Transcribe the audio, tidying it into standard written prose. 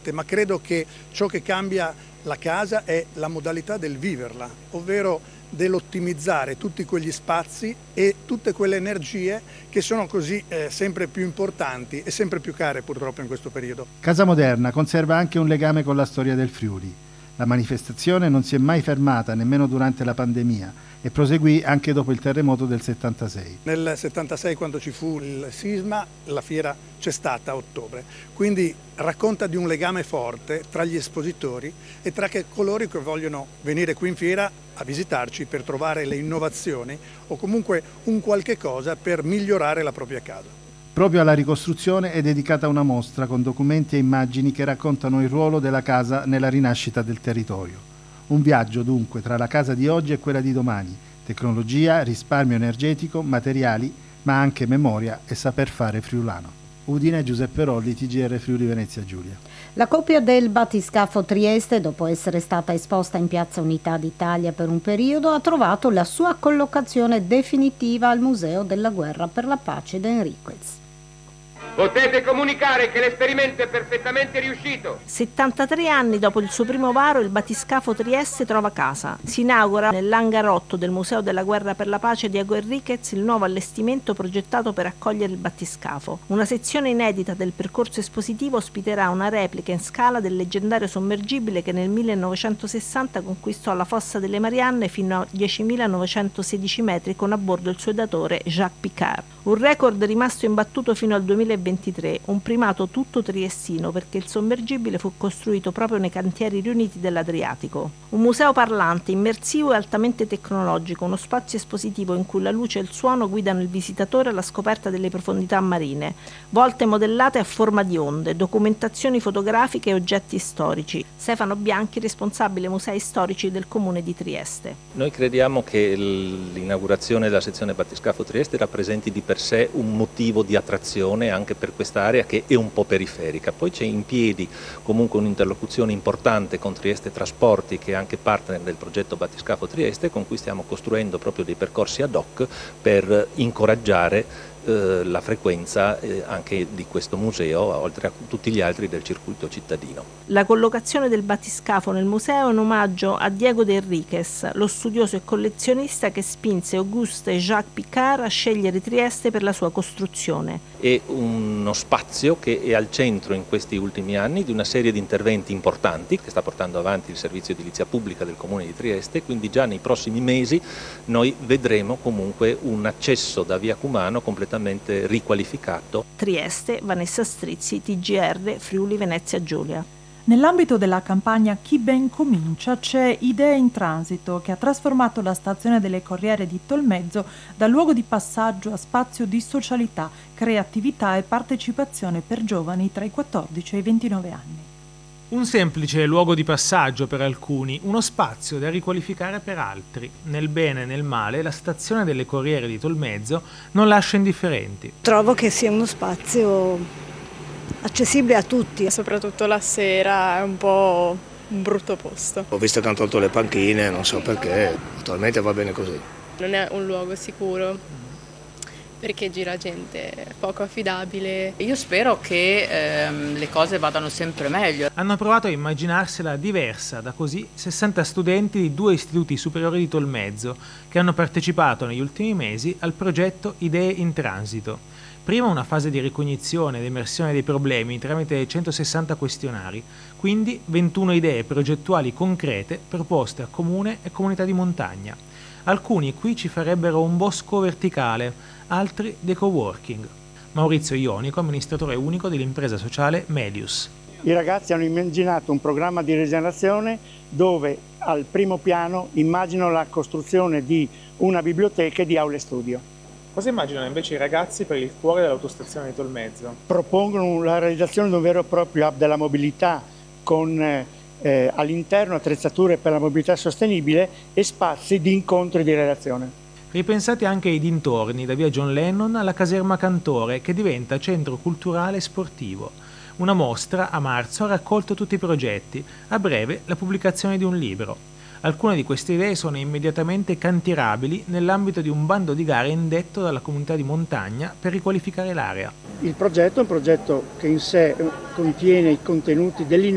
sicuramente, ma credo che ciò che cambia la casa è la modalità del viverla, ovvero dell'ottimizzare tutti quegli spazi e tutte quelle energie che sono così sempre più importanti e sempre più care purtroppo in questo periodo. Casa Moderna conserva anche un legame con la storia del Friuli. La manifestazione non si è mai fermata nemmeno durante la pandemia e proseguì anche dopo il terremoto del 76. Nel 76, quando ci fu il sisma, la fiera c'è stata a ottobre, quindi racconta di un legame forte tra gli espositori e tra coloro che vogliono venire qui in fiera a visitarci per trovare le innovazioni o comunque un qualche cosa per migliorare la propria casa. Proprio alla ricostruzione è dedicata una mostra con documenti e immagini che raccontano il ruolo della casa nella rinascita del territorio. Un viaggio dunque tra la casa di oggi e quella di domani, tecnologia, risparmio energetico, materiali, ma anche memoria e saper fare friulano. Udine, Giuseppe Rolli, TGR Friuli Venezia Giulia. La coppia del battiscafo Trieste, dopo essere stata esposta in Piazza Unità d'Italia per un periodo, ha trovato la sua collocazione definitiva al Museo della Guerra per la Pace di Enriquez. Potete comunicare che l'esperimento è perfettamente riuscito. 73 anni dopo il suo primo varo, il battiscafo Trieste trova casa. Si inaugura nell'hangar 8 del Museo della Guerra per la Pace Diego Enriquez il nuovo allestimento progettato per accogliere il battiscafo. Una sezione inedita del percorso espositivo ospiterà una replica in scala del leggendario sommergibile che nel 1960 conquistò la Fossa delle Marianne fino a 10.916 metri con a bordo il suo datore Jacques Picard. Un record rimasto imbattuto fino al 2023, un primato tutto triestino perché il sommergibile fu costruito proprio nei cantieri riuniti dell'Adriatico. Un museo parlante, immersivo e altamente tecnologico, uno spazio espositivo in cui la luce e il suono guidano il visitatore alla scoperta delle profondità marine, volte modellate a forma di onde, documentazioni fotografiche e oggetti storici. Stefano Bianchi, responsabile musei storici del Comune di Trieste. Noi crediamo che l'inaugurazione della sezione battiscafo Trieste rappresenti di per sé un motivo di attrazione anche per quest'area che è un po' periferica. Poi c'è in piedi comunque un'interlocuzione importante con Trieste Trasporti, che è anche partner del progetto Battiscafo Trieste, con cui stiamo costruendo proprio dei percorsi ad hoc per incoraggiare la frequenza anche di questo museo, oltre a tutti gli altri del circuito cittadino. La collocazione del battiscafo nel museo è un omaggio a Diego de Enriquez, lo studioso e collezionista che spinse Auguste e Jacques Picard a scegliere Trieste per la sua costruzione. È uno spazio che è al centro in questi ultimi anni di una serie di interventi importanti che sta portando avanti il servizio edilizia pubblica del Comune di Trieste, quindi già nei prossimi mesi noi vedremo comunque un accesso da via Cumano completamente riqualificato. Trieste, Vanessa Strizzi, TGR Friuli Venezia Giulia. Nell'ambito della campagna Chi ben comincia c'è Idee in Transito, che ha trasformato la stazione delle Corriere di Tolmezzo da luogo di passaggio a spazio di socialità, creatività e partecipazione per giovani tra i 14 e i 29 anni. Un semplice luogo di passaggio per alcuni, uno spazio da riqualificare per altri. Nel bene e nel male, la stazione delle Corriere di Tolmezzo non lascia indifferenti. Trovo che sia uno spazio accessibile a tutti. Soprattutto la sera è un po' un brutto posto. Ho visto che hanno tolto le panchine, non so perché, attualmente va bene così. Non è un luogo sicuro, perché gira gente poco affidabile. Io spero che le cose vadano sempre meglio. Hanno provato a immaginarsela diversa, da così 60 studenti di 2 istituti superiori di Tolmezzo che hanno partecipato negli ultimi mesi al progetto Idee in Transito. Prima una fase di ricognizione ed emersione dei problemi tramite 160 questionari, quindi 21 idee progettuali concrete proposte a comune e comunità di montagna. Alcuni qui ci farebbero un bosco verticale, altri dei coworking. Maurizio Ionico, amministratore unico dell'impresa sociale Melius. I ragazzi hanno immaginato un programma di rigenerazione dove al primo piano immaginano la costruzione di una biblioteca e di aule studio. Cosa immaginano invece i ragazzi per il cuore dell'autostazione di Tolmezzo? Propongono la realizzazione di un vero e proprio hub della mobilità con all'interno attrezzature per la mobilità sostenibile e spazi di incontro e di relazione. Ripensate anche ai dintorni, da via John Lennon alla caserma Cantore, che diventa centro culturale e sportivo. Una mostra a marzo ha raccolto tutti i progetti, a breve la pubblicazione di un libro. Alcune di queste idee sono immediatamente cantierabili nell'ambito di un bando di gare indetto dalla comunità di montagna per riqualificare l'area. Il progetto è un progetto che in sé contiene i contenuti dell'innovazione